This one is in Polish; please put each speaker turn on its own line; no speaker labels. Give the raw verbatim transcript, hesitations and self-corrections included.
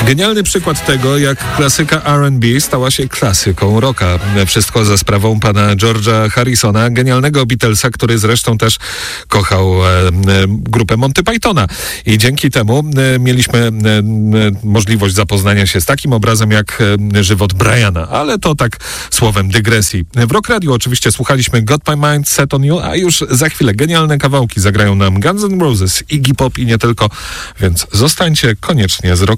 Genialny przykład tego, jak klasyka R and B stała się klasyką rocka. Wszystko za sprawą pana George'a Harrisona, genialnego Beatlesa, który zresztą też kochał e, e, grupę Monty Pythona. I dzięki temu e, mieliśmy e, e, możliwość zapoznania się z takim obrazem jak e, żywot Briana. Ale to tak słowem dygresji. W Rock Radio oczywiście słuchaliśmy Got My Mind Set On You, a już za chwilę genialne kawałki zagrają nam Guns N' Roses, Iggy Pop i nie tylko. Więc zostańcie koniecznie z Rock